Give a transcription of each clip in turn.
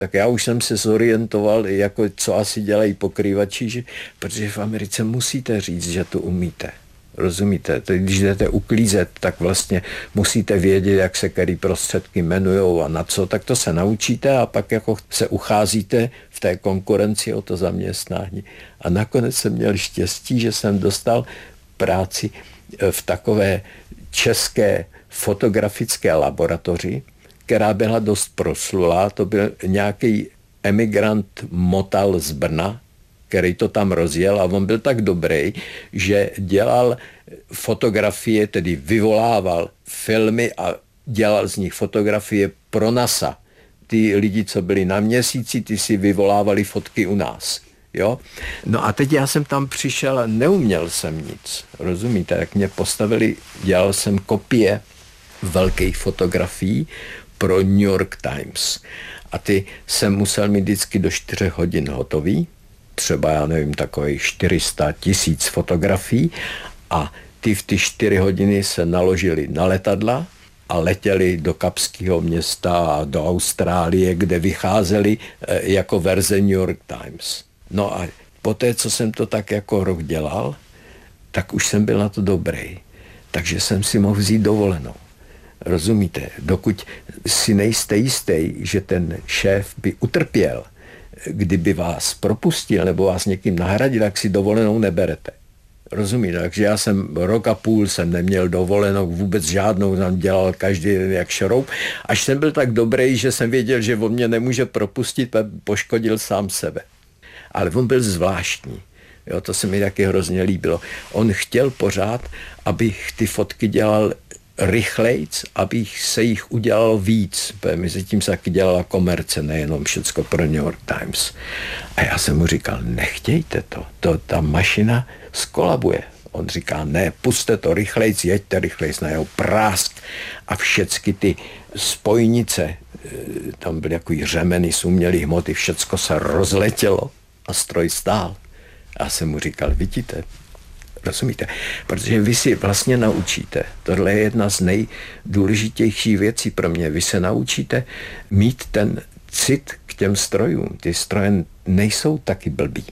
Tak já už jsem se zorientoval, jako co asi dělají pokrývači, protože v Americe musíte říct, že to umíte. Rozumíte? Když jdete uklízet, tak vlastně musíte vědět, jak se který prostředky jmenujou a na co, tak to se naučíte a pak jako se ucházíte v té konkurenci o to zaměstnání. A nakonec jsem měl štěstí, že jsem dostal práci v takové české fotografické laboratoři, která byla dost proslulá. To byl nějaký emigrant Motal z Brna, který to tam rozjel a on byl tak dobrý, že dělal fotografie, tedy vyvolával filmy a dělal z nich fotografie pro NASA. Ty lidi, co byli na Měsíci, ty si vyvolávali fotky u nás. Jo? No a teď já jsem tam přišel a neuměl jsem nic. Rozumíte? Jak mě postavili, dělal jsem kopie velkých fotografií pro New York Times. A ty jsem musel mít vždycky do 4 hodin hotový, třeba, já nevím, takových 400 000 fotografií a ty v ty 4 hodiny se naložili na letadla a letěli do Kapského města a do Austrálie, kde vycházeli jako verze New York Times. No a poté, co jsem to tak jako rok dělal, tak už jsem byl na to dobrý. Takže jsem si mohl vzít dovolenou. Rozumíte? Dokud si nejste jistý, že ten šéf by utrpěl, kdyby vás propustil nebo vás někým nahradil, tak si dovolenou neberete. Rozumíte? Takže já jsem 1,5 roku jsem neměl dovolenou, vůbec žádnou, tam dělal každý den jak šroub, až jsem byl tak dobrý, že jsem věděl, že on mě nemůže propustit, poškodil sám sebe. Ale on byl zvláštní. Jo, to se mi taky hrozně líbilo. On chtěl pořád, abych ty fotky dělal rychlejc, aby se jich udělalo víc. Mezi tím se taky dělala komerce, nejenom všecko pro New York Times. A já jsem mu říkal, nechtějte to, ta mašina skolabuje. On říká, ne, puste to rychlejc, jeďte rychlejc na jeho prásk. A všecky ty spojnice, tam byly jako řemeny z umělý hmoty, všecko se rozletělo a stroj stál. Já jsem mu říkal, vidíte, rozumíte? Protože vy si vlastně naučíte, tohle je jedna z nejdůležitějších věcí pro mě, vy se naučíte mít ten cit k těm strojům. Ty stroje nejsou taky blbí.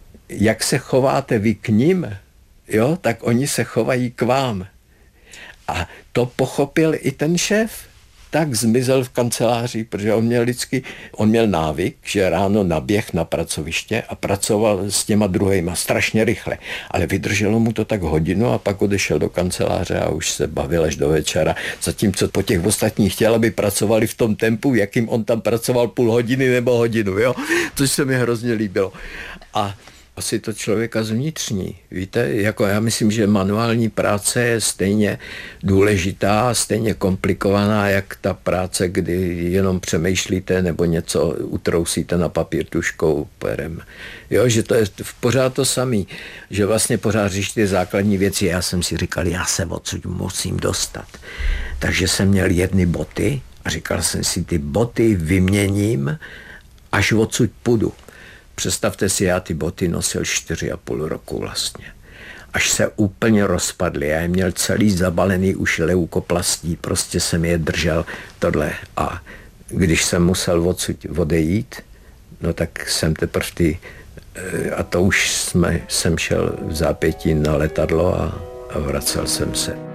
Jak se chováte vy k ním, jo, tak oni se chovají k vám. A to pochopil i ten šéf. Tak zmizel v kanceláři, protože on měl návyk, že ráno naběh na pracoviště a pracoval s těma druhejma strašně rychle. Ale vydrželo mu to tak hodinu a pak odešel do kanceláře a už se bavil až do večera. Zatímco po těch ostatních chtěl, aby pracovali v tom tempu, jakým on tam pracoval půl hodiny nebo hodinu, jo? Což se mi hrozně líbilo. A asi to člověka zvnitřní. Víte, jako já myslím, že manuální práce je stejně důležitá, stejně komplikovaná, jak ta práce, kdy jenom přemýšlíte nebo něco utrousíte na papír tužkou, perem. Jo, že to je pořád to samý, že vlastně pořád řešíte základní věci. Já jsem si říkal, já se odsud musím dostat. Takže jsem měl 1 boty a říkal jsem si, ty boty vyměním, až odsud půjdu. Představte si, já ty boty nosil 4,5 roku vlastně. Až se úplně rozpadly. Já je měl celý zabalený už leukoplastí, prostě jsem je držel tohle. A když jsem musel odsud odejít, no tak jsem teprve a to už jsem šel v zápětí na letadlo a vracel jsem se.